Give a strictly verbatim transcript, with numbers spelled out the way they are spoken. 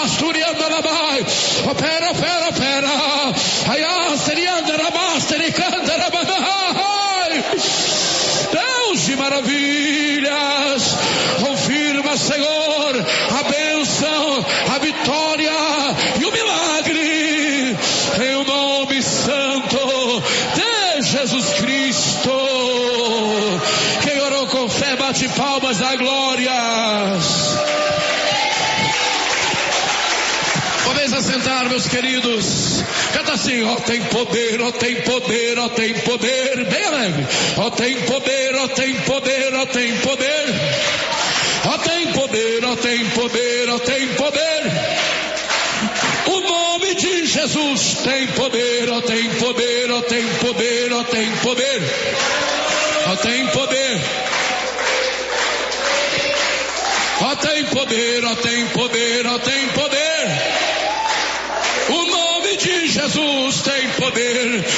Opera, opera, opera. Deus de maravilhas, confirma, Senhor, a bênção, a vitória e o milagre em o nome santo de Jesus Cristo. Quem orou com fé bate palmas, dá glórias. Vamos assentar, meus queridos. Canta assim: ó, tem poder, ó, tem poder, ó, tem poder. Bem alegre. Ó, tem poder, ó, tem poder, ó, tem poder. Ó, tem poder, ó, tem poder, ó, tem poder. O nome de Jesus tem poder, ó, tem poder, ó, tem poder, ó, tem poder. Ó, tem poder. Ó, tem poder, ó, tem poder, ó, tem poder. O nome de Jesus tem poder.